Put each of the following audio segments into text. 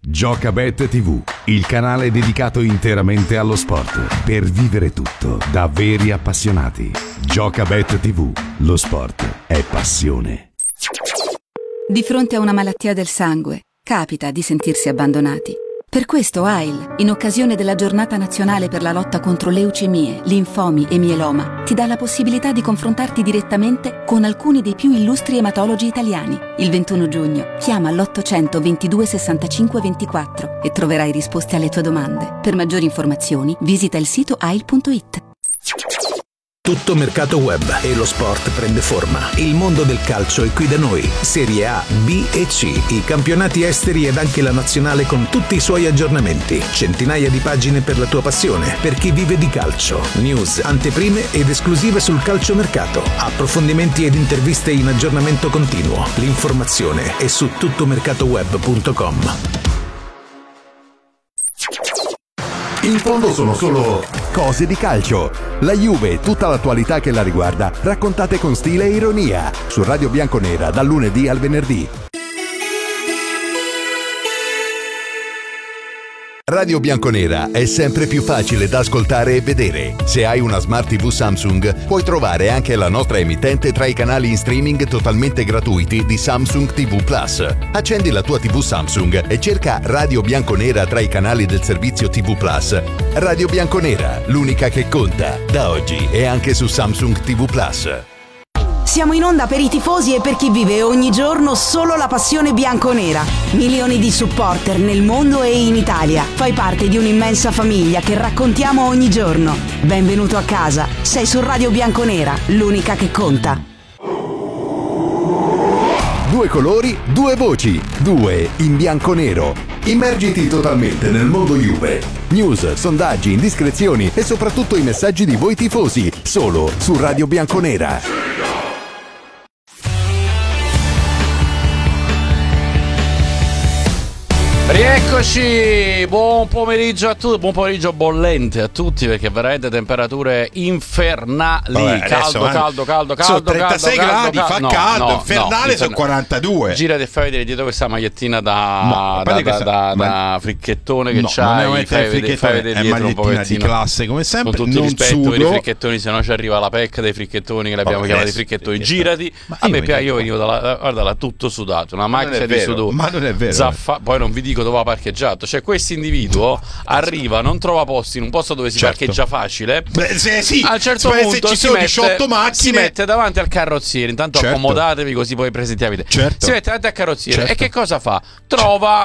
Giocabet TV, il canale dedicato interamente allo sport, per vivere tutto da veri appassionati. Giocabet TV, lo sport è passione. Di fronte a una malattia del sangue, capita di sentirsi abbandonati. Per questo AIL, in occasione della Giornata Nazionale per la lotta contro leucemie, linfomi e mieloma, ti dà la possibilità di confrontarti direttamente con alcuni dei più illustri ematologi italiani. Il 21 giugno chiama l'800 22 65 24 e troverai risposte alle tue domande. Per maggiori informazioni visita il sito ail.it. Tutto mercato web e lo sport prende forma. Il mondo del calcio è qui da noi. Serie A, B e C, i campionati esteri ed anche la nazionale con tutti i suoi aggiornamenti. Centinaia di pagine per la tua passione, per chi vive di calcio. News, anteprime ed esclusive sul calciomercato. Approfondimenti ed interviste in aggiornamento continuo. L'informazione è su tuttomercatoweb.com. In fondo sono solo cose di calcio. La Juve e tutta l'attualità che la riguarda, raccontate con stile e ironia. Su Radio Bianconera, dal lunedì al venerdì. Radio Bianconera è sempre più facile da ascoltare e vedere. Se hai una Smart TV Samsung, puoi trovare anche la nostra emittente tra i canali in streaming totalmente gratuiti di Samsung TV Plus. Accendi la tua TV Samsung e cerca Radio Bianconera tra i canali del servizio TV Plus. Radio Bianconera, l'unica che conta, da oggi e anche su Samsung TV Plus. Siamo in onda per i tifosi e per chi vive ogni giorno solo la passione bianconera. Milioni di supporter nel mondo e in Italia. Fai parte di un'immensa famiglia che raccontiamo ogni giorno. Benvenuto a casa. Sei su Radio Bianconera, l'unica che conta. Due colori, due voci, due in bianconero. Immergiti totalmente nel mondo Juve. News, sondaggi, indiscrezioni e soprattutto i messaggi di voi tifosi. Solo su Radio Bianconera. Rieccoci, buon pomeriggio a tutti, buon pomeriggio bollente a tutti perché veramente temperature infernali. Vabbè, caldo. Sono 36 gradi, fa caldo, infernale sono 42. Girati e fai vedere dietro questa magliettina da fricchettone che c'hai, fai vedere dietro un pochettino di classe come sempre, con tutto il rispetto sudo. per i fricchettoni, se no ci arriva la pecca dei fricchettoni che li abbiamo chiamati fricchettoni. Girati, io venivo da tutto sudato, una macchia di sudore. Ma non è vero. Poi non vi dico dove ha parcheggiato, cioè questo individuo arriva, non trova posti in un posto dove si parcheggia facile. Sì, a un certo punto si mette davanti al carrozziere, intanto accomodatevi così poi presentiamo. Si mette davanti al carrozziere e che cosa fa? Trova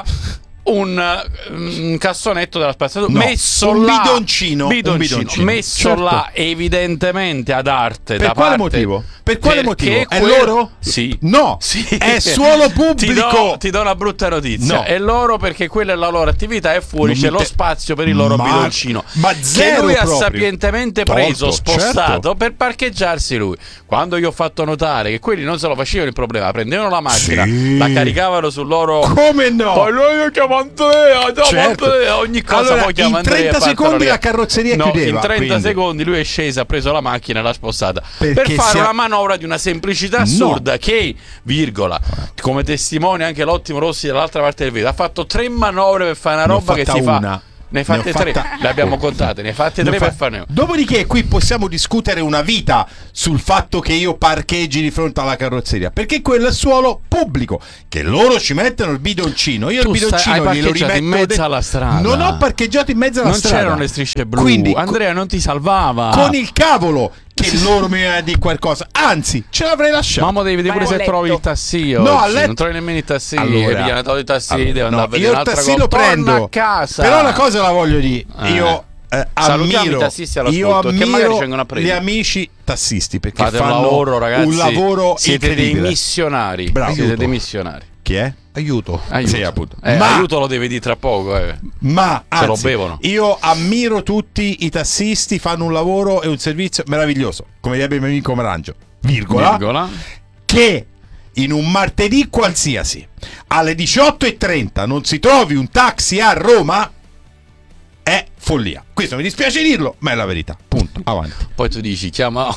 un cassonetto della spazzatura messo un là, bidoncino messo là evidentemente ad arte. Per quale motivo? Per quale motivo? È loro? Sì. No, sì. È suolo pubblico. Ti do una brutta notizia. No. È loro perché quella è la loro attività e fuori c'è lo spazio per il loro bidoncino. Ma zero, che lui proprio. Ha sapientemente preso, spostato per parcheggiarsi lui. Quando io ho fatto notare che quelli non se lo facevano il problema, prendevano la macchina, la caricavano sul loro. Come no? Poi lui chiama Andrea, Andrea, ogni cosa allora, poi chiama in Andrea. 30 secondi la carrozzeria chiudeva. In 30 secondi lui è sceso, ha preso la macchina e l'ha spostata per fare una manovra di una semplicità assurda che, virgola, come testimone anche l'ottimo Rossi dall'altra parte del video, ha fatto 3 manovre per fare una roba che si fa. Ne hai fatte 3, le abbiamo contate, ne hai fatte 3 per farne una. Dopodiché qui possiamo discutere una vita sul fatto che io parcheggi di fronte alla carrozzeria, perché quello è suolo pubblico, che loro ci mettono il bidoncino, io il bidoncino glielo rimetto in mezzo alla strada. Non ho parcheggiato in mezzo alla strada. Non c'erano le strisce blu. Quindi, Andrea non ti salvava. Con il cavolo che loro mi viene a dire qualcosa, anzi ce l'avrei lasciato. Mamma, devi vedere pure se trovi il tassì. No, a letto. Non trovi nemmeno il tassì. Allora, il tassì, devo andare a vedere io il un'altra tassì cosa. lo prendo. Torna a casa. Però una cosa la voglio dire. Io ammiro, i tassisti all'ascolto, che magari ci vengono a prendere. gli amici tassisti perché fate fanno un lavoro, ragazzi. Un lavoro siete incredibile. dei missionari. Bravo. Siete dei missionari. Chi è? Aiuto. Sì, appunto. Ma aiuto lo devi dire tra poco. Ma se lo bevono. Io ammiro tutti i tassisti, fanno un lavoro e un servizio meraviglioso, come direbbe il mio amico Marangio. Virgola. Che in un martedì qualsiasi alle 18:30 non si trovi un taxi a Roma è follia. Questo mi dispiace dirlo, ma è la verità. Punto. Avanti. Poi tu dici chiama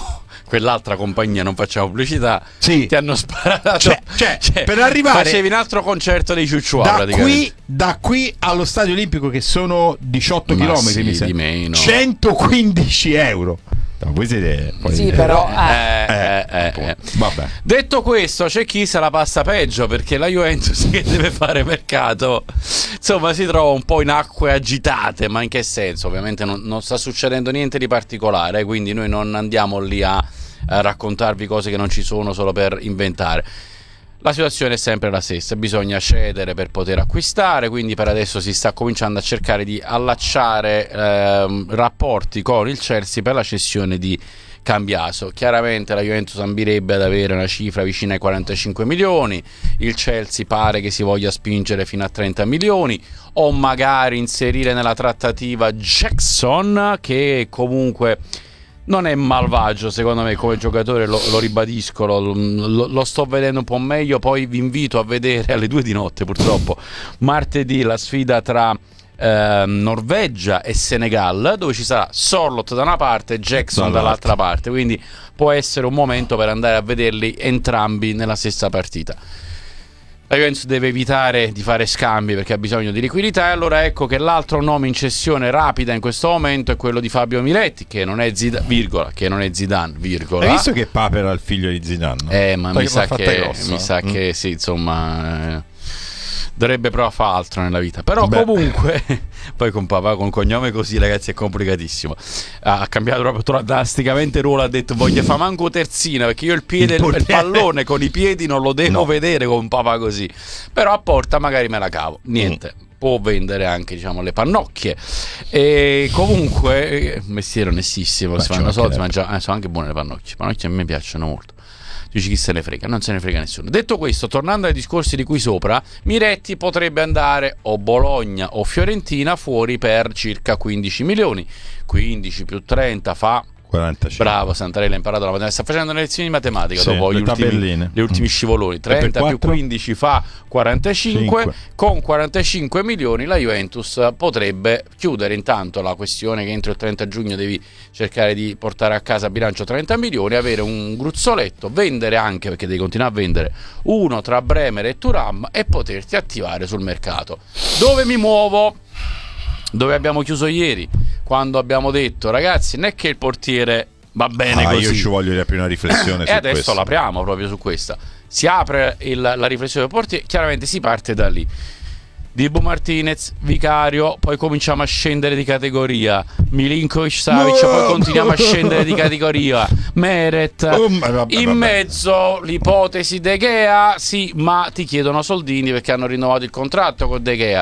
quell'altra compagnia, non facciamo pubblicità, ti hanno sparato. Cioè, per arrivare, facevi un altro concerto dei Ciucciua da qui allo Stadio Olimpico, che sono 18 chilometri, mi sembra, di meno. 115 euro. No, voi siete però vabbè. Detto questo, c'è chi se la passa peggio, perché la Juventus, che deve fare mercato, insomma, si trova un po' in acque agitate. Ma in che senso? Ovviamente non sta succedendo niente di particolare, quindi noi non andiamo lì a raccontarvi cose che non ci sono solo per inventare. La situazione è sempre la stessa, bisogna cedere per poter acquistare, quindi per adesso si sta cominciando a cercare di allacciare rapporti con il Chelsea per la cessione di Cambiaso. Chiaramente la Juventus ambirebbe ad avere una cifra vicina ai 45 milioni, il Chelsea pare che si voglia spingere fino a 30 milioni, o magari inserire nella trattativa Jackson, che comunque non è malvagio secondo me come giocatore, lo ribadisco, lo sto vedendo un po' meglio. Poi vi invito a vedere alle 2 di notte, purtroppo, martedì, la sfida tra Norvegia e Senegal, dove ci sarà Sorloth da una parte e Jackson dall'altra parte, quindi può essere un momento per andare a vederli entrambi nella stessa partita. La Juventus deve evitare di fare scambi perché ha bisogno di liquidità, e allora ecco che l'altro nome in cessione rapida in questo momento è quello di Fabio Miretti, che non è Zidane, virgola. Hai visto che papera il figlio di Zidane? Ma mi sa che sì, insomma, dovrebbe provare a fare altro nella vita. Però comunque poi con papà con cognome così, ragazzi, è complicatissimo. Ha cambiato proprio drasticamente ruolo, ha detto voglio fare manco terzina, perché io il pallone con i piedi non lo devo vedere con papà così. Però a porta magari me la cavo. Niente. Può vendere anche, diciamo, le pannocchie. E comunque mestiere onestissimo, si fanno soldi, ma sono anche buone le pannocchie. Le pannocchie a me piacciono molto. Dici chi se ne frega, non se ne frega nessuno. Detto questo, tornando ai discorsi di qui sopra, Miretti potrebbe andare o Bologna o Fiorentina fuori per circa 15 milioni. 15 più 30 fa 45. Bravo, Santarella ha imparato la matematica, sta facendo le lezioni di matematica dopo gli ultimi scivoloni. 30 più 15 fa 45. Con 45 milioni la Juventus potrebbe chiudere intanto la questione che entro il 30 giugno devi cercare di portare a casa a bilancio 30 milioni, avere un gruzzoletto, vendere anche, perché devi continuare a vendere, uno tra Bremer e Thuram, e poterti attivare sul mercato. Dove mi muovo? Dove abbiamo chiuso ieri, quando abbiamo detto ragazzi, non è che il portiere va bene così. Io ci voglio aprire una riflessione e adesso questo. L'apriamo proprio su questa. Si apre la riflessione del portiere, chiaramente si parte da lì. Dibu Martinez, Vicario, poi cominciamo a scendere di categoria. Milinkovic, Savic, poi continuiamo a scendere di categoria. Meret, in mezzo l'ipotesi De Gea, sì, ma ti chiedono soldini perché hanno rinnovato il contratto con De Gea.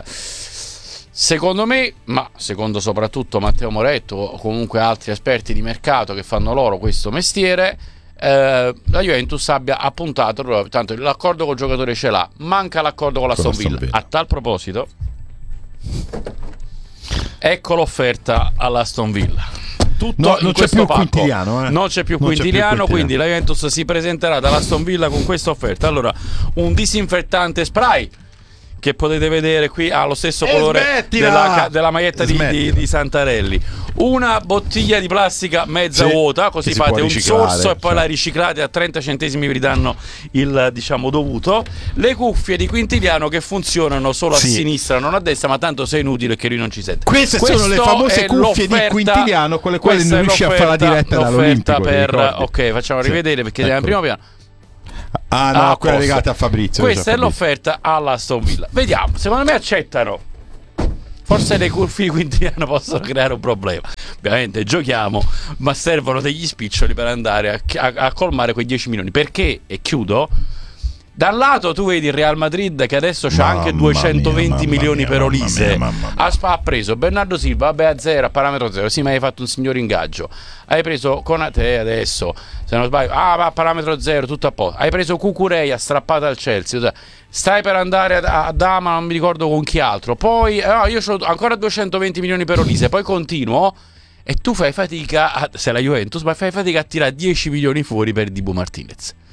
Secondo me, ma secondo soprattutto Matteo Moretto o comunque altri esperti di mercato che fanno loro questo mestiere, la Juventus abbia appuntato, tanto l'accordo col giocatore ce l'ha, manca l'accordo con l'Aston Villa. A tal proposito, ecco l'offerta all'Aston Villa. Non c'è più Quintiliano, non c'è più Quintiliano, quindi la Juventus si presenterà dall'Aston Villa con questa offerta. Allora, un disinfettante spray che potete vedere qui, ha lo stesso colore della maglietta di Santarelli. Una bottiglia di plastica mezza vuota, così fate un sorso e poi la riciclate, a 30 centesimi vi danno il, diciamo, dovuto. Le cuffie di Quintiliano che funzionano solo a sinistra, non a destra, ma tanto sei inutile che lui non ci sente. Queste sono le famose cuffie di Quintiliano con le quali non riesce a fare la diretta dall'Olimpico. Ok, facciamo rivedere perché andiamo in primo piano. Quella legata a Fabrizio. Questa è l'offerta all'Aston Villa. Vediamo, secondo me accettano. Forse le cuffie di Quintiliano possono creare un problema. Ovviamente giochiamo, ma servono degli spiccioli per andare a colmare quei 10 milioni. Perché, e chiudo, da un lato tu vedi il Real Madrid che adesso c'ha anche 220 milioni per Olise. Ha preso Bernardo Silva, vabbè, a zero, a parametro zero. Sì, ma hai fatto un signor ingaggio. Hai preso Konate adesso, se non sbaglio, a parametro zero, tutto a posto. Hai preso Cucurella, strappata al Chelsea. Stai per andare a Dama, non mi ricordo con chi altro. Poi io ho ancora 220 milioni per Olise. Poi continuo e tu fai fatica sei la Juventus, ma fai fatica a tirare 10 milioni fuori per Dibu Martinez.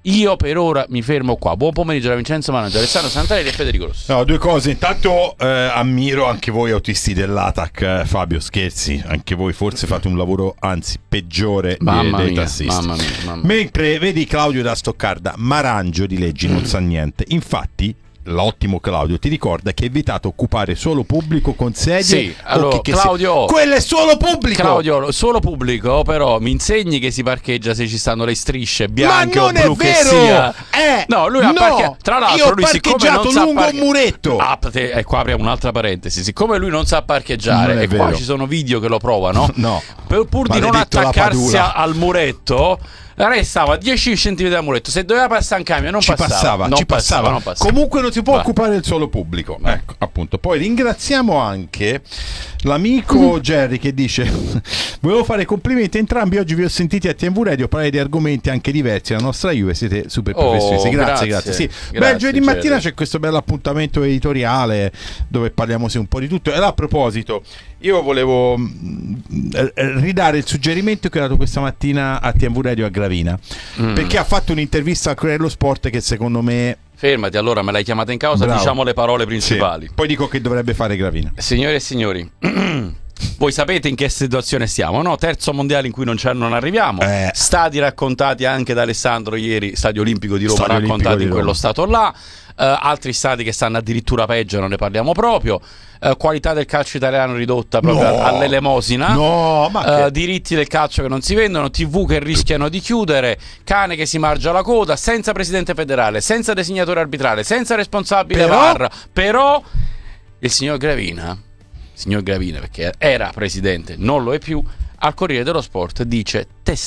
Io per ora mi fermo qua. Buon pomeriggio da Vincenzo Manangio, Alessandro Santarelli e Federico Rossi. No, due cose. Intanto ammiro anche voi autisti dell'ATAC, Fabio, scherzi, anche voi forse fate un lavoro anzi peggiore dei tassisti. Mamma mia. Mentre vedi Claudio da Stoccarda, Marangio di leggi non sa niente. Infatti l'ottimo Claudio ti ricorda che è vietato occupare solo pubblico con sedie. Sì, allora Claudio, quello è solo pubblico. Claudio, solo pubblico, però mi insegni che si parcheggia se ci stanno le strisce bianche o blu che sia. No, lui ha parcheggiato. Tra l'altro, lui siccome non sa lungo un muretto. E qua apriamo un'altra parentesi. Siccome lui non sa parcheggiare e qua ci sono video che lo provano, no. Pur di non attaccarsi al muretto, restava a 10 cm dal muretto. Se doveva passare un camion non passava. Comunque non si può occupare il solo pubblico. Ecco, appunto. Poi ringraziamo anche l'amico Jerry che dice: volevo fare complimenti a entrambi, oggi vi ho sentiti a TMV Radio parlare di argomenti anche diversi. La nostra Juve, siete super professionisti. Grazie. Sì. Beh, giovedì mattina c'è questo bello appuntamento editoriale dove parliamo un po' di tutto. E a proposito, io volevo ridare il suggerimento che ho dato questa mattina a TMV Radio a Gravina, perché ha fatto un'intervista al Corriere dello Sport che secondo me... Fermati, allora me l'hai chiamata in causa. Bravo. Diciamo le parole principali. Sì. Poi dico che dovrebbe fare Gravina. Signore e signori, voi sapete in che situazione siamo, no? Terzo mondiale in cui non arriviamo. Stadi raccontati anche da Alessandro ieri, Stadio Olimpico di Roma raccontati in quello stato là. Altri stati che stanno addirittura peggio, non ne parliamo proprio. Qualità del calcio italiano ridotta proprio all'elemosina. Diritti del calcio che non si vendono, TV che rischiano di chiudere, cane che si mangia la coda, senza presidente federale, senza designatore arbitrale, senza responsabile VAR. Però il signor Gravina, perché era presidente, non lo è più, al Corriere dello Sport dice teste, :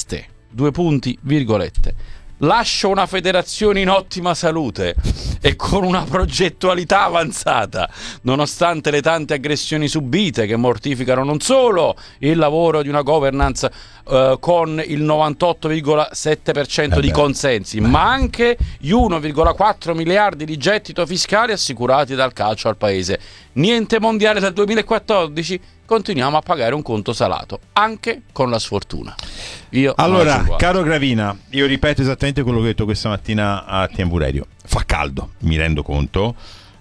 lascio una federazione in ottima salute e con una progettualità avanzata, nonostante le tante aggressioni subite che mortificano non solo il lavoro di una governance con il 98,7% di consensi, ma anche gli 1,4 miliardi di gettito fiscale assicurati dal calcio al paese. Niente mondiale dal 2014, continuiamo a pagare un conto salato, anche con la sfortuna. Allora, caro Gravina, io ripeto esattamente quello che ho detto questa mattina a TMV Radio. Fa caldo, mi rendo conto.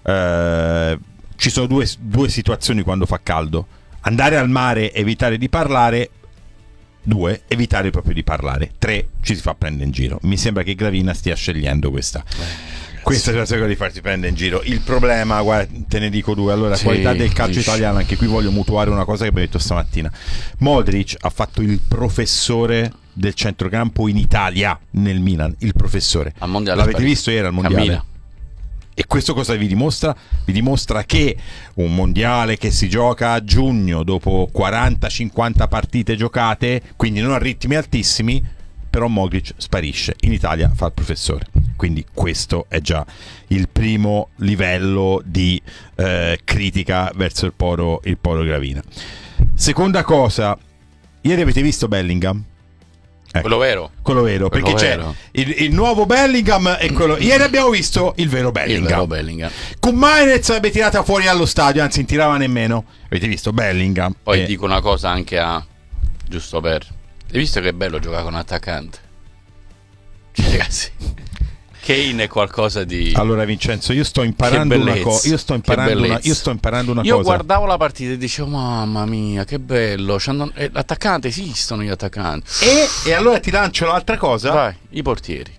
Ci sono due situazioni quando fa caldo: andare al mare, evitare di parlare; 2, evitare proprio di parlare; 3, ci si fa prendere in giro. Mi sembra che Gravina stia scegliendo questa situazione di farsi prendere in giro. Il problema, guarda, te ne dico 2. Allora, qualità del calcio italiano, anche qui voglio mutuare una cosa che abbiamo detto stamattina. Modric ha fatto il professore del centrocampo in Italia nel Milan, il professore. Al mondiale l'avete visto ieri al mondiale? Cammina. E questo cosa vi dimostra? Vi dimostra che un mondiale che si gioca a giugno dopo 40-50 partite giocate, quindi non a ritmi altissimi, però Modric sparisce. In Italia fa il professore. Quindi questo è già il primo livello di critica verso il Poro Gravina. Seconda cosa, ieri avete visto Bellingham? Quello vero, perché vero. C'è il nuovo Bellingham e quello. Ieri abbiamo visto il vero Bellingham. Con Mainez l'avete tirata fuori allo stadio, anzi non tirava nemmeno. Avete visto Bellingham? Poi dico una cosa anche giusto per... Hai visto che è bello giocare con un attaccante? Cioè, ragazzi, Kane è qualcosa di... Allora Vincenzo, io sto imparando una cosa. Io sto imparando una cosa. Io guardavo la partita e dicevo: mamma mia, che bello. L'attaccante, esistono gli attaccanti. E allora ti lancio l'altra cosa. Vai, i portieri.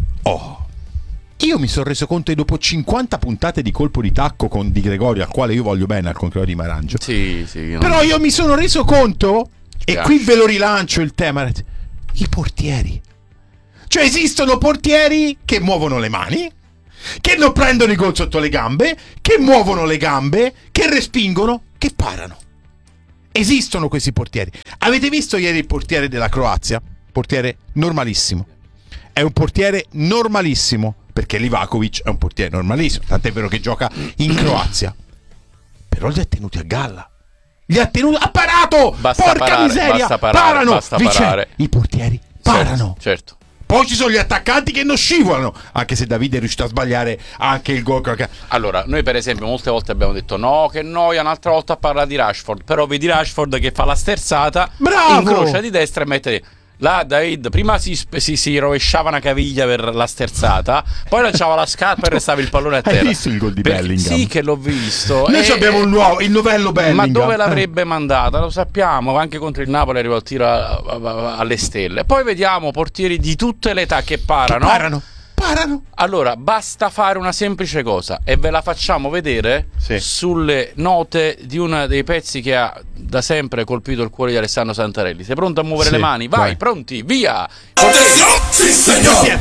Io mi sono reso conto che dopo 50 puntate di colpo di tacco con Di Gregorio, al quale io voglio bene, al contrario di Marangio. Sì. Però io mi sono reso conto, e qui ve lo rilancio il tema, i portieri. Cioè esistono portieri che muovono le mani, che non prendono i gol sotto le gambe, che muovono le gambe, che respingono, che parano. Esistono questi portieri. Avete visto ieri il portiere della Croazia? Portiere normalissimo. È un portiere normalissimo, perché Livakovic è un portiere normalissimo, tant'è vero che gioca in Croazia. Però li ha tenuti a galla. Ha parato! Porca miseria! Parano! I portieri parano. Certo. Poi ci sono gli attaccanti che non scivolano, anche se Davide è riuscito a sbagliare anche il gol. Allora, noi per esempio molte volte abbiamo detto no, che noia, un'altra volta parla di Rashford, però vedi Rashford che fa la sterzata, bravo, incrocia di destra e mette Là David prima si rovesciava una caviglia per la sterzata, poi lanciava la scarpa e restava il pallone a terra. Hai visto il gol di Bellingham? Sì, che l'ho visto. Noi abbiamo il novello Bellingham. Ma dove l'avrebbe mandata? Lo sappiamo, anche contro il Napoli arrivò il tiro alle stelle. Poi vediamo portieri di tutte le età che parano. Allora, basta fare una semplice cosa e ve la facciamo vedere sulle note di uno dei pezzi che ha da sempre colpito il cuore di Alessandro Santarelli. Sei pronto a muovere le mani? Vai, pronti, via! Sì, signor!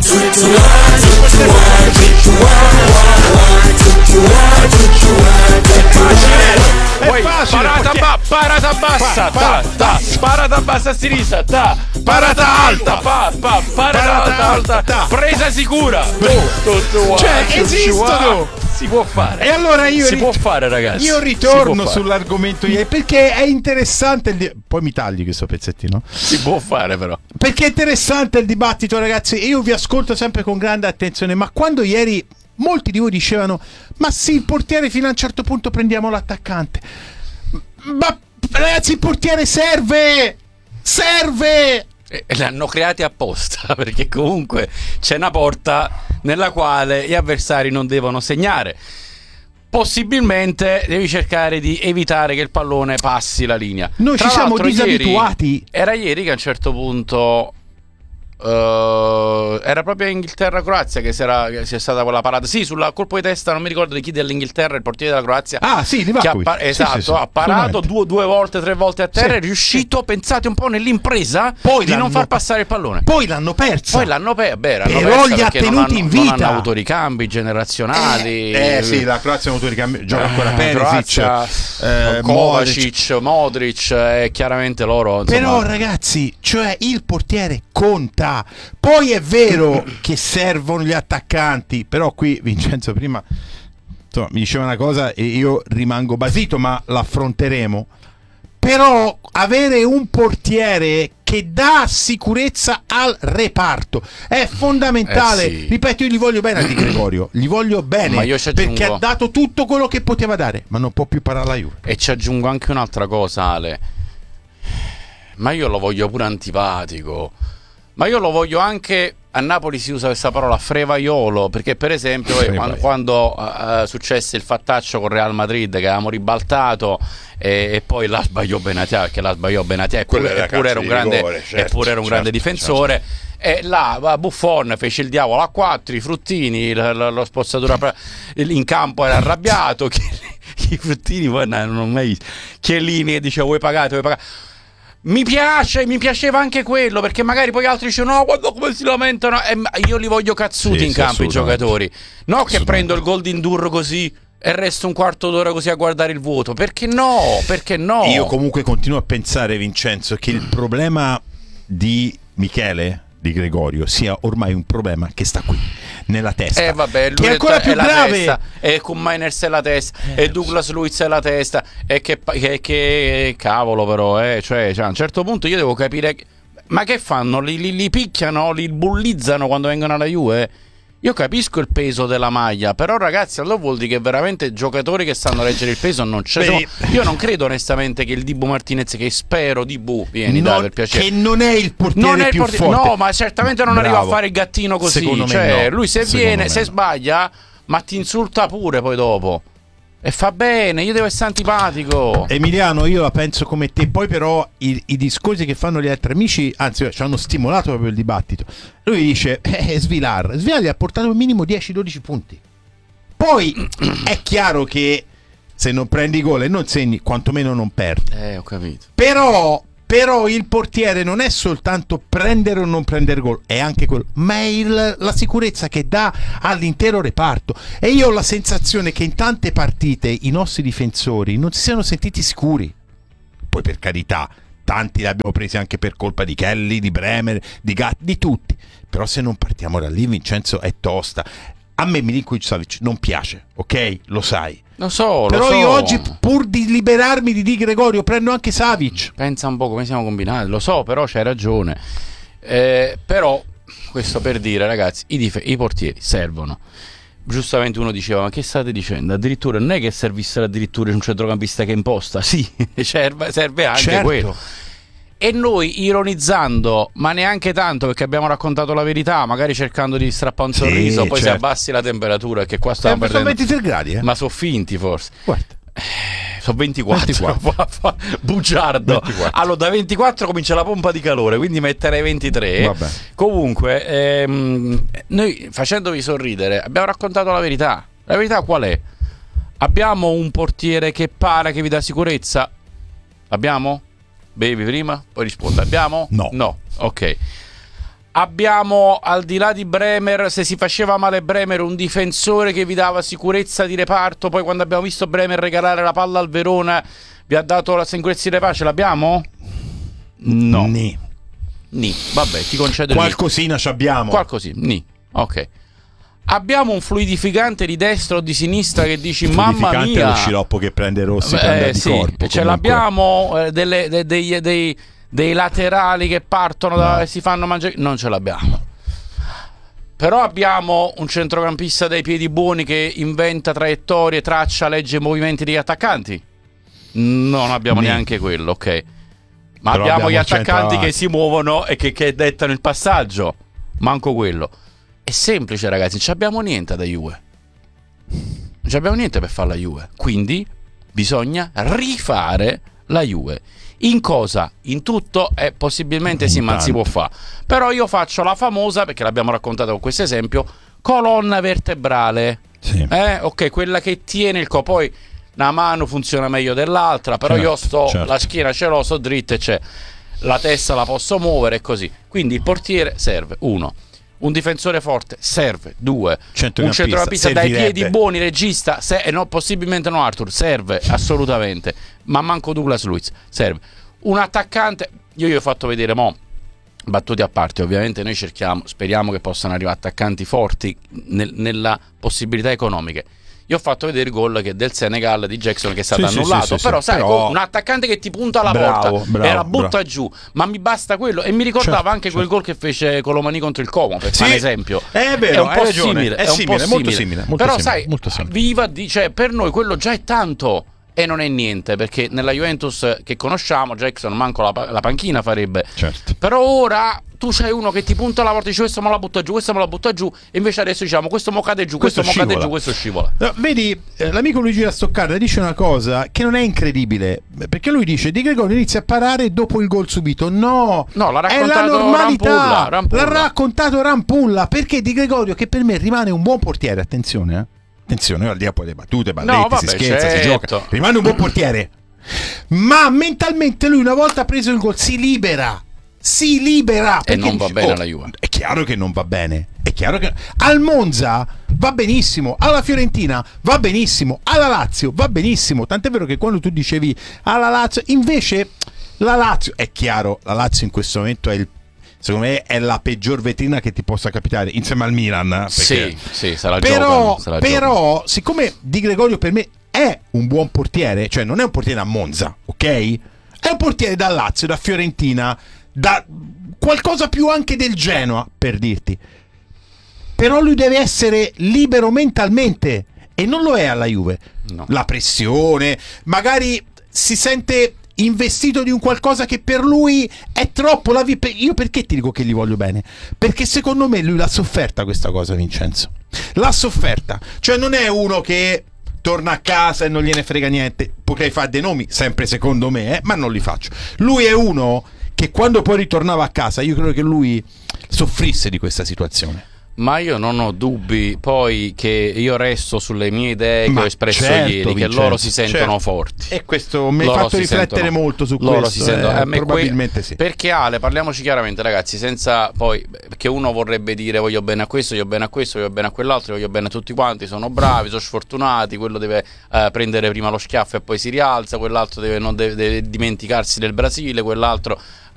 Parata bassa, parata bassa a sinistra, parata alta, parata alta, presa sicura. Cioè, esistono. Si può fare. E allora si può fare, ragazzi. Io ritorno sull'argomento perché è interessante poi mi tagli questo pezzettino. Si può fare, però. Perché è interessante il dibattito, ragazzi. Io vi ascolto sempre con grande attenzione, ma quando ieri molti di voi dicevano "Ma sì, il portiere fino a un certo punto prendiamo l'attaccante". Ma ragazzi, il portiere serve! E l'hanno creati apposta, perché comunque c'è una porta nella quale gli avversari non devono segnare. Possibilmente devi cercare di evitare che il pallone passi la linea. Noi ci siamo disabituati. Era ieri che a un certo punto era proprio Inghilterra-Croazia che sia stata quella parata. Sì, sul colpo di testa, non mi ricordo di chi dell'Inghilterra, il portiere della Croazia. Ah, sì, Livakovic. Esatto, ha parato due volte, 3 volte a terra. È riuscito, pensate un po', nell'impresa di non far passare il pallone. Poi l'hanno persa. Però li ha tenuti in vita. Non hanno avuto ricambi generazionali. Sì, la Croazia ha avuto ricambi. Gioca ancora Perisic, Kovacic, Modric, chiaramente loro. Insomma. Però, ragazzi, cioè il portiere conta. Poi è vero che servono gli attaccanti, però qui Vincenzo prima mi diceva una cosa e io rimango basito, ma l'affronteremo. Però avere un portiere che dà sicurezza al reparto è fondamentale. Ripeto, io gli voglio bene a Di Gregorio, gli voglio bene, ma io perché ha dato tutto quello che poteva dare, ma non può più parare la Juve. E ci aggiungo anche un'altra cosa, Ale, ma io lo voglio pure antipatico. Ma io lo voglio anche, a Napoli si usa questa parola, frevaiolo, perché per esempio quando successe il fattaccio con Real Madrid che avevamo ribaltato e poi la sbagliò Benatia, perché la sbagliò Benatia eppure era un grande difensore. E là Buffon fece il diavolo a 4, i fruttini, lo spozzatura in campo era arrabbiato, i fruttini poi non ho mai visto, Chiellini che diceva vuoi pagare. Mi piaceva anche quello, perché magari poi altri dicono no, guarda come si lamentano, io li voglio cazzuti in campo i giocatori, no che prendo il gol di Indurro così e resto un quarto d'ora così a guardare il vuoto. Perché no? Io comunque continuo a pensare, Vincenzo, che il problema di Michele Di Gregorio sia ormai un problema che sta qui nella testa, vabbè, lui che è ancora più grave, testa, e con Miners è la testa, e Douglas Luiz è la testa, e che cavolo, però cioè a un certo punto io devo capire, ma che fanno? Li picchiano, li bullizzano quando vengono alla Juve? Io capisco il peso della maglia, però ragazzi, allora vuol dire che veramente giocatori che sanno reggere il peso non ce ne sono. Io non credo onestamente che il Dibu Martinez, che spero Dibu, vieni dai, per piacere, che non è il portiere più forte. No, ma certamente non arriva a fare il gattino così. Secondo cioè, me no. Lui se sbaglia, ma ti insulta pure poi dopo. E fa bene, io devo essere antipatico. Emiliano, io la penso come te. Poi però i discorsi che fanno gli altri amici, anzi, ci hanno stimolato proprio il dibattito. Lui dice Svilar gli ha portato un minimo 10-12 punti. Poi è chiaro che se non prendi gol e non segni, quantomeno non perdi. Ho capito. Però il portiere non è soltanto prendere o non prendere gol, è anche quello, ma è la sicurezza che dà all'intero reparto. E io ho la sensazione che in tante partite i nostri difensori non si siano sentiti sicuri. Poi, per carità, tanti li abbiamo presi anche per colpa di Kelly, di Bremer, di Gatti, di tutti. Però se non partiamo da lì, Vincenzo, è tosta. A me Milinkovic-Savic non piace, ok? Lo sai. Lo so. Io oggi, pur di liberarmi di Di Gregorio, prendo anche Savic. Pensa un po' come siamo combinati. Lo so, però c'hai ragione. Però, questo per dire, ragazzi, i portieri servono. Giustamente uno diceva, ma che state dicendo? Addirittura non è che servisse addirittura un centrocampista che imposta. Sì, serve anche quello. E noi ironizzando, ma neanche tanto, perché abbiamo raccontato la verità, magari cercando di strappare un sorriso, poi se abbassi la temperatura, che qua stiamo perdendo. Sono 23 gradi, Ma sono finti forse. Guarda. Sono 24. Bugiardo. 24. Allora da 24 comincia la pompa di calore, quindi metterei 23. Vabbè. Comunque noi facendovi sorridere abbiamo raccontato la verità. La verità qual è? Abbiamo un portiere che pare che vi dà sicurezza? Abbiamo? Bevi prima, poi rispondo. Abbiamo? No. Ok. Abbiamo, al di là di Bremer, se si faceva male Bremer, un difensore che vi dava sicurezza di reparto. Poi quando abbiamo visto Bremer regalare la palla al Verona, vi ha dato la sicurezza di reparto. Ce l'abbiamo? No. Ni. Vabbè, ti concedo. Qualcosina ci abbiamo. Qualcosina. Ok. Abbiamo un fluidificante di destra o di sinistra che dici mamma mia. È lo sciroppo che prende Rossi per sì, corpo. Ce l'abbiamo dei laterali che partono e si fanno mangiare. Non ce l'abbiamo. Però abbiamo un centrocampista dai piedi buoni che inventa traiettorie, traccia, legge i movimenti degli attaccanti. Non abbiamo neanche quello, ok. Ma abbiamo gli attaccanti che si muovono e che dettano il passaggio. Manco quello. È semplice, ragazzi, non abbiamo niente da Juve. Non abbiamo niente per fare la Juve. Quindi bisogna rifare la Juve. In cosa? In tutto? Possibilmente sì, ma si può fare. Però io faccio la famosa, perché l'abbiamo raccontata con questo esempio, colonna vertebrale. Sì. Ok, quella che tiene il corpo. Poi una mano funziona meglio dell'altra, però io la schiena ce l'ho, sto dritta e c'è. La testa la posso muovere e così. Quindi il portiere serve, 1. Un difensore forte serve, 2. Un centrocampista dai piedi buoni, regista, possibilmente no Arthur, serve assolutamente, ma manco Douglas Luiz, serve. Un attaccante, io gli ho fatto vedere battute a parte, ovviamente noi speriamo che possano arrivare attaccanti forti nella possibilità economiche. Io ho fatto vedere il gol del Senegal di Jackson che è stato annullato. Però sai, un attaccante che ti punta alla porta e la butta giù, ma mi basta quello. E mi ricordava anche quel gol che fece Colomani contro il Como, per fare un esempio. È vero, è un po' simile. È molto simile. Però sai, viva per noi quello già è tanto. E non è niente, perché nella Juventus che conosciamo Jackson manco la panchina farebbe. Certo. Però ora tu c'hai uno che ti punta la porta e dice questo me la butta giù, questo me la butta giù, e invece adesso diciamo questo mo cade giù, questo mo cade giù, questo scivola. No, vedi, l'amico Luigi da Stoccarda dice una cosa che non è incredibile, perché lui dice Di Gregorio inizia a parare dopo il gol subito. No, l'ha raccontato, è la normalità. Rampulla. L'ha raccontato Rampulla, perché Di Gregorio, che per me rimane un buon portiere, attenzione, al di là poi le battute, balletti, si scherza, si gioca, rimane un buon portiere, ma mentalmente lui una volta preso il gol si libera e non va bene alla Juve. È chiaro che non va bene, è chiaro che al Monza va benissimo, alla Fiorentina va benissimo, alla Lazio va benissimo, tant'è vero che quando tu dicevi alla Lazio, invece la Lazio, è chiaro, la Lazio in questo momento secondo me è la peggior vetrina che ti possa capitare insieme al Milan, sì, se la giocano. Però siccome Di Gregorio per me è un buon portiere, cioè non è un portiere a Monza, ok? È un portiere da Lazio, da Fiorentina, da qualcosa più anche del Genoa, per dirti. Però lui deve essere libero mentalmente e non lo è alla Juve. No. La pressione, magari si sente investito di un qualcosa che per lui è troppo. Io perché ti dico che gli voglio bene? Perché secondo me lui l'ha sofferta questa cosa, Vincenzo. L'ha sofferta. Cioè non è uno che torna a casa e non gliene frega niente. Potrei fare dei nomi, sempre secondo me, ma non li faccio. Lui è uno che quando poi ritornava a casa, io credo che lui soffrisse di questa situazione. Ma io non ho dubbi poi che io resto sulle mie idee che ho espresso ieri, che Vincenzo, loro si sentono forti. E questo mi ha fatto riflettere molto su loro questo. Si sentono, probabilmente sì. Perché Ale, parliamoci chiaramente ragazzi, senza poi, perché uno vorrebbe dire voglio bene a questo, voglio bene a questo, voglio bene a quell'altro, voglio bene a tutti quanti, sono bravi, sono sfortunati, quello deve prendere prima lo schiaffo e poi si rialza, quell'altro deve dimenticarsi del Brasile, quell'altro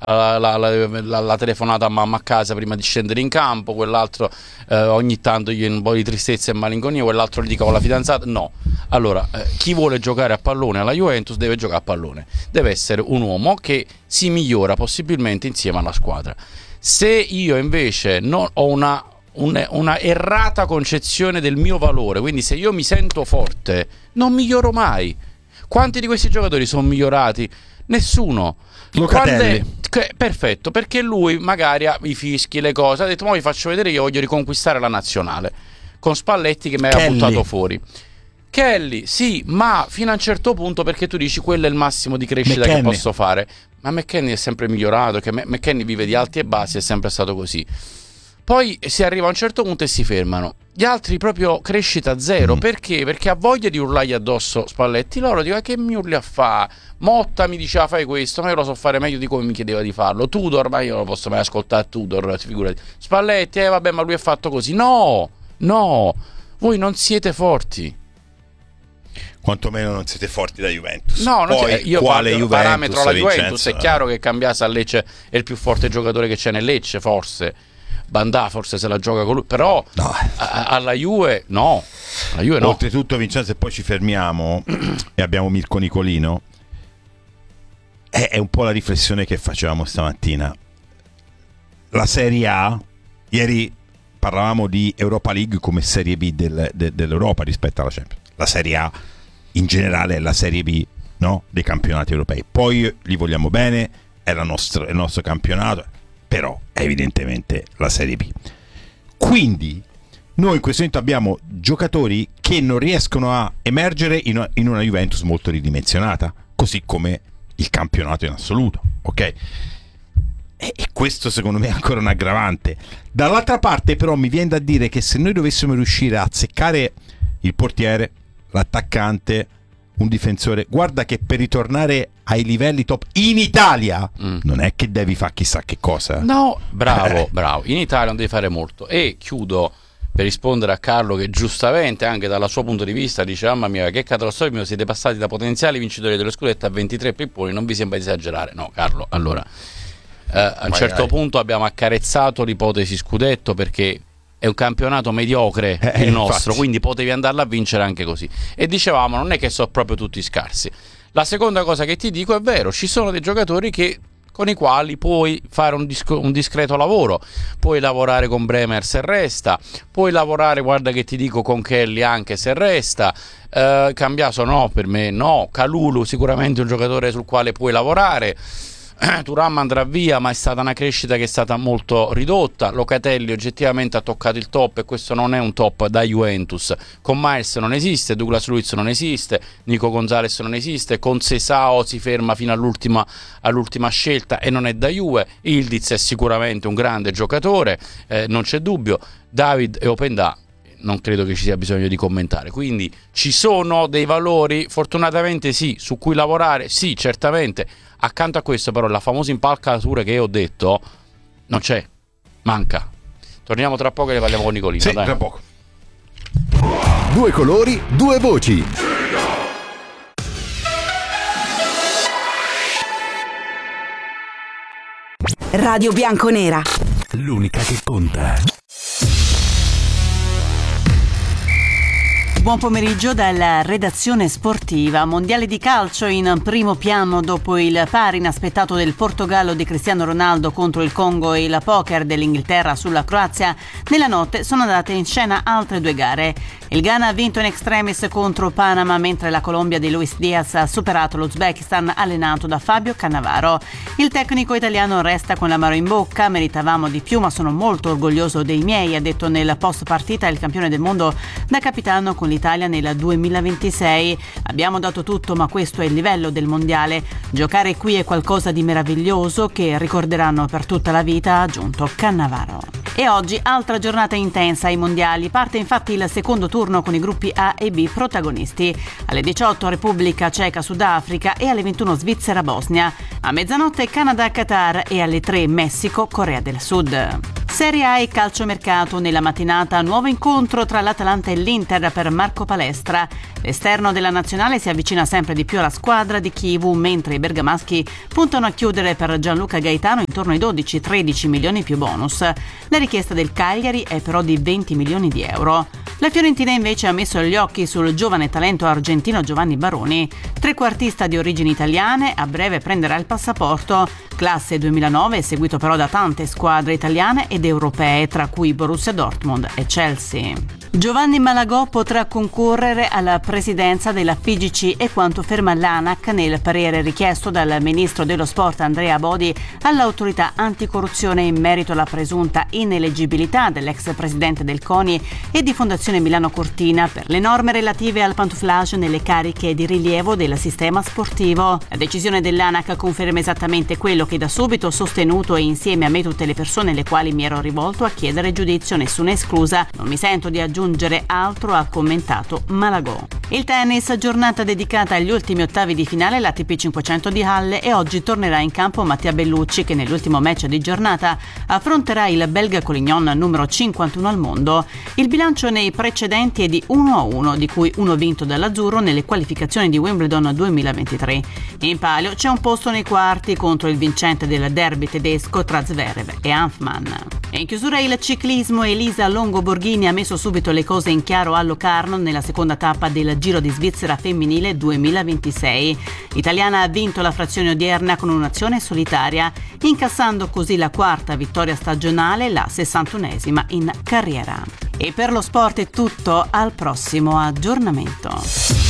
la telefonata a mamma a casa prima di scendere in campo, quell'altro ogni tanto gli un po' di tristezza e malinconia, quell'altro gli dica con la fidanzata. No, allora chi vuole giocare a pallone alla Juventus deve giocare a pallone, deve essere un uomo che si migliora possibilmente insieme alla squadra. Se io invece non ho una errata concezione del mio valore, quindi se io mi sento forte non miglioro mai. Quanti di questi giocatori sono migliorati? Nessuno. Locatelli. Perfetto, perché lui magari ha i fischi, le cose, ha detto ma vi faccio vedere che io voglio riconquistare la nazionale, con Spalletti che mi aveva buttato fuori. Kelly, sì, ma fino a un certo punto, perché tu dici quello è il massimo di crescita che posso fare. Ma McKennie è sempre migliorato, che McKennie vive di alti e bassi, è sempre stato così. Poi si arriva a un certo punto e si fermano. Gli altri proprio crescita zero. Perché? Perché ha voglia di urlargli addosso Spalletti. Loro dicono che mi urli a fa. Motta mi diceva fai questo, ma io lo so fare meglio di come mi chiedeva di farlo. Tudor, ma io non lo posso mai ascoltare Tudor, figurati. Spalletti, vabbè, ma lui è fatto così. No, voi non siete forti. Quantomeno non siete forti da Juventus. No, poi io quale Juventus, parametro la Juventus, è chiaro che Cambiaso a Lecce è il più forte giocatore che c'è nel Lecce, forse. Bandà forse se la gioca con lui, però no. Alla Juve no. Oltretutto, Vincenzo, se poi ci fermiamo e abbiamo Mirko Nicolino, è un po' la riflessione che facevamo stamattina. La Serie A, ieri parlavamo di Europa League come Serie B dell'Europa rispetto alla Champions. La Serie A in generale è la Serie B, no? Dei campionati europei. Poi li vogliamo bene, è il nostro campionato, però è evidentemente la Serie B. Quindi noi in questo momento abbiamo giocatori che non riescono a emergere in una Juventus molto ridimensionata, così come il campionato in assoluto, ok? E questo secondo me è ancora un aggravante. Dall'altra parte però mi viene da dire che se noi dovessimo riuscire a azzeccare il portiere, l'attaccante, un difensore, guarda che per ritornare ai livelli top in Italia non è che devi fare chissà che cosa. No, bravo. In Italia non devi fare molto. E chiudo per rispondere a Carlo che giustamente anche dal suo punto di vista dice mamma mia che catastrofico, siete passati da potenziali vincitori dello scudetto a 23 pipponi, non vi sembra di esagerare? No Carlo, allora a un certo punto abbiamo accarezzato l'ipotesi scudetto perché è un campionato mediocre il nostro, infatti. Quindi potevi andarla a vincere anche così. E dicevamo non è che sono proprio tutti scarsi. La seconda cosa che ti dico è vero, ci sono dei giocatori con i quali puoi fare un discreto lavoro, puoi lavorare con Bremer se resta, puoi lavorare, guarda che ti dico, con Kelly anche se resta, Cambiaso no, per me no, Kalulu sicuramente un giocatore sul quale puoi lavorare, Thuram andrà via, ma è stata una crescita che è stata molto ridotta. Locatelli oggettivamente ha toccato il top e questo non è un top da Juventus. Con Miles non esiste, Douglas Luiz non esiste, Nico Gonzalez non esiste, con Sesao si ferma fino all'ultima scelta e non è da Juve. Ildiz è sicuramente un grande giocatore, non c'è dubbio. David e Openda non credo che ci sia bisogno di commentare. Quindi ci sono dei valori, fortunatamente sì, su cui lavorare, sì, certamente. Accanto a questo però la famosa impalcatura che ho detto non c'è, manca. Torniamo tra poco e ne parliamo con Nicolino. Sì, dai. Tra poco. Due colori, due voci. Radio Bianconera. L'unica che conta. Buon pomeriggio dalla redazione sportiva. Mondiale di calcio in primo piano dopo il pari inaspettato del Portogallo di Cristiano Ronaldo contro il Congo e il poker dell'Inghilterra sulla Croazia. Nella notte sono andate in scena altre due gare. Il Ghana ha vinto in extremis contro Panama, mentre la Colombia di Luis Diaz ha superato l'Uzbekistan allenato da Fabio Cannavaro. Il tecnico italiano resta con l'amaro in bocca. Meritavamo di più, ma sono molto orgoglioso dei miei, ha detto nel post partita il campione del mondo da capitano con l'Italia nel 2026. Abbiamo dato tutto, ma questo è il livello del mondiale. Giocare qui è qualcosa di meraviglioso che ricorderanno per tutta la vita, ha aggiunto Cannavaro. E oggi altra giornata intensa ai mondiali. Parte infatti il secondo turno con i gruppi A e B protagonisti. Alle 18 Repubblica Ceca Sudafrica e alle 21 Svizzera Bosnia. A mezzanotte Canada Qatar e alle 3 Messico Corea del Sud. Serie A e calciomercato nella mattinata, nuovo incontro tra l'Atalanta e l'Inter per Marco Palestra. L'esterno della nazionale si avvicina sempre di più alla squadra di Chivu, mentre i bergamaschi puntano a chiudere per Gianluca Gaetano intorno ai 12-13 milioni più bonus. La richiesta del Cagliari è però di 20 milioni di euro. La Fiorentina invece ha messo gli occhi sul giovane talento argentino Giovanni Baroni, trequartista di origini italiane, a breve prenderà il passaporto. Classe 2009, seguito però da tante squadre italiane ed europee, tra cui Borussia Dortmund e Chelsea. Giovanni Malagò potrà concorrere alla presidenza della FIGC e quanto ferma l'ANAC nel parere richiesto dal ministro dello sport Andrea Bodi all'autorità anticorruzione in merito alla presunta ineleggibilità dell'ex presidente del CONI e di Fondazione Milano Cortina per le norme relative al pantouflage nelle cariche di rilievo del sistema sportivo. La decisione dell'ANAC conferma esattamente quello che da subito ho sostenuto e insieme a me tutte le persone alle quali mi ero rivolto a chiedere giudizio, nessuna esclusa. Non mi sento di aggiungere altro, ha commentato Malagò. Il tennis, giornata dedicata agli ultimi ottavi di finale l'ATP 500 di Halle, e oggi tornerà in campo Mattia Bellucci, che nell'ultimo match di giornata affronterà il belga Collignon, numero 51 al mondo. Il bilancio nei precedenti è di 1-1, di cui uno vinto dall'azzurro nelle qualificazioni di Wimbledon 2023. In palio c'è un posto nei quarti contro il vincente del derby tedesco tra Zverev e Hanfmann. E in chiusura il ciclismo, Elisa Longo Borghini ha messo subito le cose in chiaro a Locarno nella seconda tappa del Giro di Svizzera femminile 2026. L'italiana ha vinto la frazione odierna con un'azione solitaria, incassando così la quarta vittoria stagionale, la 61esima in carriera. E per lo sport è tutto, al prossimo aggiornamento.